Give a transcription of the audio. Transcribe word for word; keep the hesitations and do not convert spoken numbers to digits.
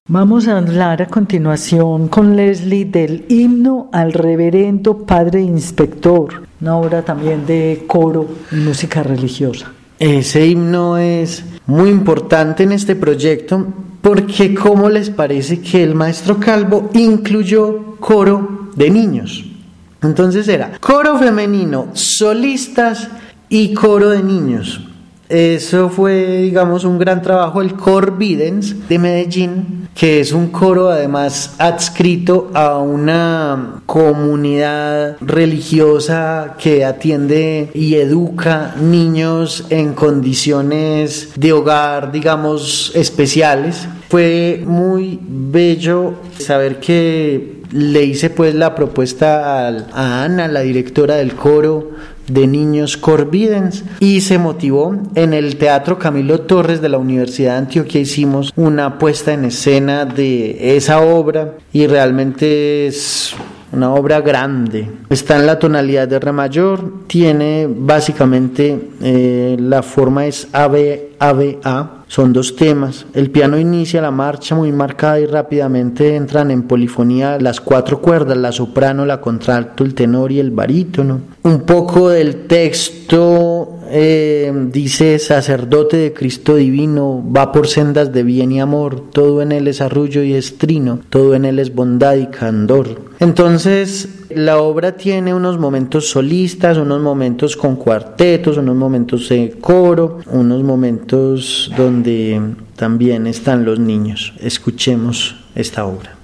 Vamos a hablar a continuación con Leslie del himno al reverendo padre inspector, una obra también de coro y música religiosa. Ese himno es muy importante en este proyecto porque, ¿cómo les parece que el maestro Calvo incluyó coro de niños? Entonces era coro femenino, solistas y coro de niños. Eso fue, digamos, un gran trabajo. El Cor Videns de Medellín, que es un coro además adscrito a una comunidad religiosa que atiende y educa niños en condiciones de hogar, digamos, especiales. Fue muy bello saber que le hice pues la propuesta a, a Ana, la directora del coro de niños Cor Videns, y se motivó. En el Teatro Camilo Torres de la Universidad de Antioquia hicimos una puesta en escena de esa obra y realmente es una obra grande. Está en la tonalidad de re mayor, tiene básicamente eh, la forma es A B A B A. Son dos temas. El piano inicia la marcha muy marcada y rápidamente entran en polifonía las cuatro cuerdas, la soprano, la contralto, el tenor y el barítono. Un poco del texto eh, dice: sacerdote de Cristo divino, va por sendas de bien y amor, todo en él es arrullo y estrino, todo en él es bondad y candor. Entonces la obra tiene unos momentos solistas, unos momentos con cuartetos, unos momentos de coro, unos momentos donde también están los niños. Escuchemos esta obra.